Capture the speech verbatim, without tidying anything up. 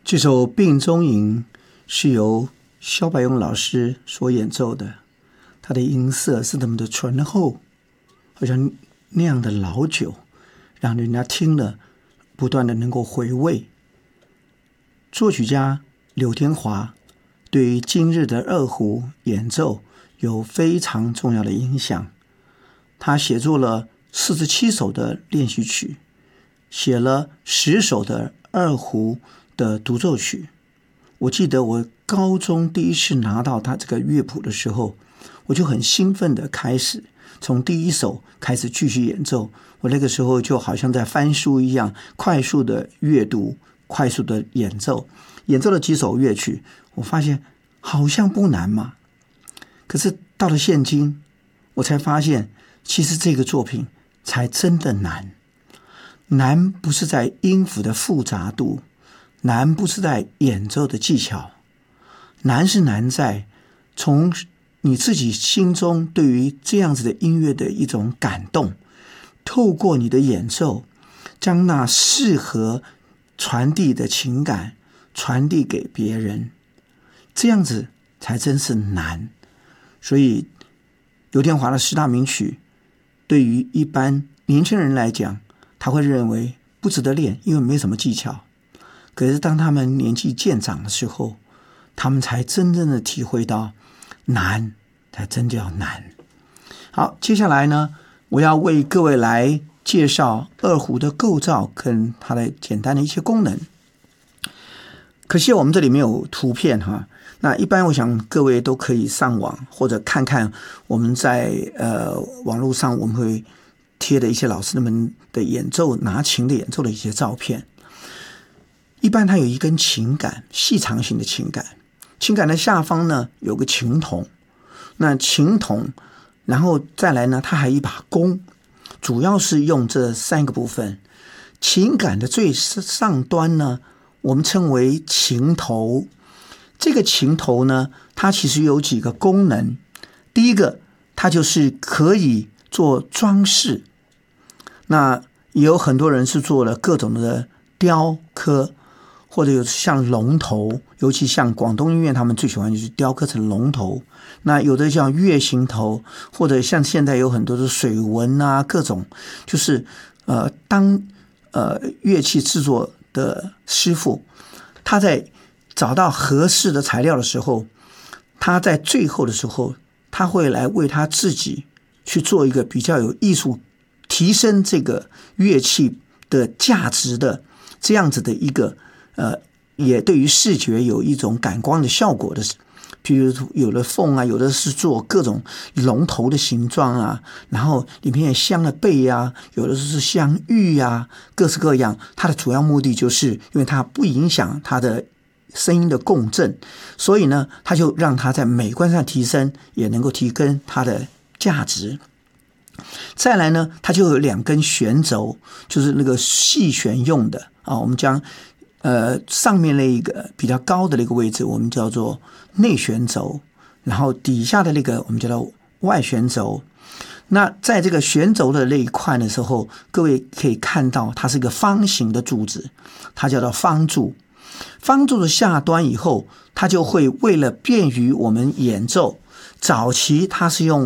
这首《病中吟》是由萧百勇老师所演奏的，他的音色是那么的醇厚，好像那样的老酒，让人家听了不断的能够回味。作曲家柳天华对于今日的二胡演奏有非常重要的影响，他写作了四十七首的练习曲，写了十首的二胡的独奏曲。我记得我高中第一次拿到他这个乐谱的时候，我就很兴奋的开始从第一首开始继续演奏。我那个时候就好像在翻书一样，快速的阅读，快速的演奏，演奏了几首乐曲，我发现好像不难嘛。可是到了现今，我才发现其实这个作品才真的难。难不是在音符的复杂度，难不是在演奏的技巧，难是难在从你自己心中对于这样子的音乐的一种感动，透过你的演奏，将那适合传递的情感传递给别人，这样子才真是难。所以刘天华的十大名曲对于一般年轻人来讲，他会认为不值得练，因为没什么技巧。可是当他们年纪渐长的时候，他们才真正的体会到难才真叫难。好，接下来呢，我要为各位来介绍二胡的构造跟它的简单的一些功能。可惜我们这里没有图片哈，那一般我想各位都可以上网或者看看我们在呃网络上我们会贴的一些老师们的演奏拿琴的演奏的一些照片。一般它有一根琴杆，细长型的琴杆，琴杆的下方呢有个琴筒，那琴筒然后再来呢它还有一把弓，主要是用这三个部分。琴杆的最上端呢我们称为琴头，这个琴头呢它其实有几个功能。第一个，它就是可以做装饰，那也有很多人是做了各种的雕刻，或者有像龙头，尤其像广东音乐他们最喜欢就是雕刻成龙头，那有的叫月形头，或者像现在有很多的水纹啊，各种就是呃，当呃乐器制作的师傅他在找到合适的材料的时候，他在最后的时候他会来为他自己去做一个比较有艺术提升这个乐器的价值的这样子的一个呃，也对于视觉有一种感光的效果的，比如有的凤啊，有的是做各种龙头的形状啊，然后里面也镶了贝啊，有的是镶玉啊，各式各样。它的主要目的就是因为它不影响它的声音的共振，所以呢，它就让它在美观上提升，也能够提升它的价值。再来呢，它就有两根弦轴，就是那个细弦用的啊，我们将呃上面那一个比较高的那个位置我们叫做内弦轴，然后底下的那个我们叫做外弦轴。那在这个弦轴的那一块的时候，各位可以看到它是一个方形的柱子，它叫做方柱。方柱的下端以后，它就会为了便于我们演奏，早期它是用